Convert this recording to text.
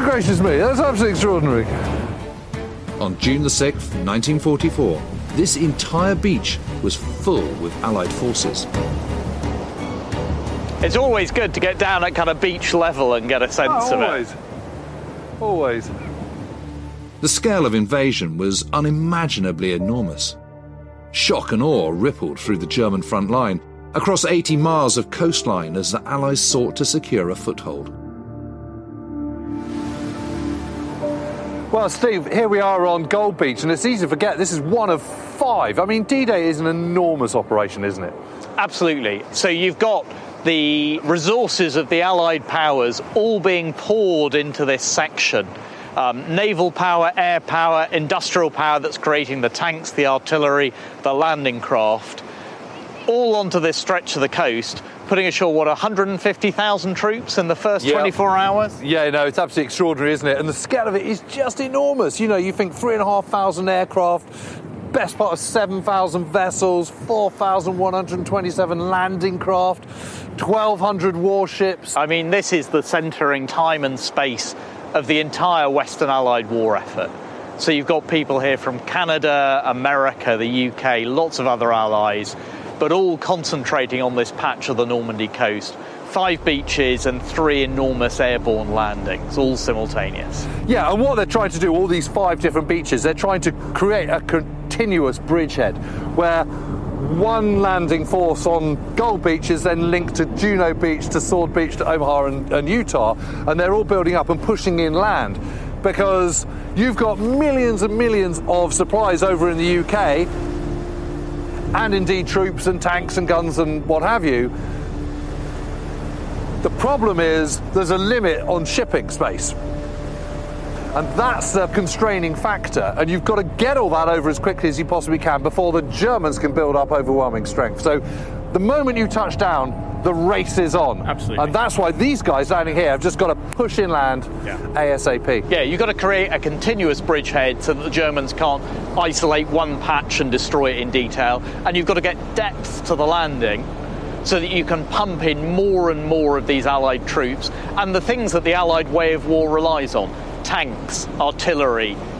gracious me, that's absolutely extraordinary. On June the 6th, 1944, this entire beach was full with Allied forces. It's always good to get down at kind of beach level and get a sense of it. Always. The scale of invasion was unimaginably enormous. Shock and awe rippled through the German front line, across 80 miles of coastline as the Allies sought to secure a foothold. Well, Steve, here we are on Gold Beach, and it's easy to forget this is one of 5. I mean, D-Day is an enormous operation, isn't it? Absolutely. So you've got the resources of the Allied powers all being poured into this section. Naval power, air power, industrial power that's creating the tanks, the artillery, the landing craft, all onto this stretch of the coast, putting ashore, 150,000 troops in the first 24 hours? Yeah, no, it's absolutely extraordinary, isn't it? And the scale of it is just enormous. You know, you think 3,500 aircraft, best part of 7,000 vessels, 4,127 landing craft, 1,200 warships. I mean, this is the centering time and space of the entire Western Allied war effort. So you've got people here from Canada, America, the UK, lots of other allies, but all concentrating on this patch of the Normandy coast. 5 beaches and 3 enormous airborne landings, all simultaneous. Yeah, and what they're trying to do, all these 5 different beaches, they're trying to create a continuous bridgehead where one landing force on Gold Beach is then linked to Juno Beach, to Sword Beach, to Omaha and Utah, and they're all building up and pushing inland because you've got millions and millions of supplies over in the UK, and indeed troops and tanks and guns and what have you. The problem is there's a limit on shipping space. And that's the constraining factor. And you've got to get all that over as quickly as you possibly can before the Germans can build up overwhelming strength. So the moment you touch down, the race is on. Absolutely. And that's why these guys landing here have just got to push inland ASAP. Yeah, you've got to create a continuous bridgehead so that the Germans can't isolate one patch and destroy it in detail. And you've got to get depth to the landing so that you can pump in more and more of these Allied troops and the things that the Allied way of war relies on. Tanks, artillery,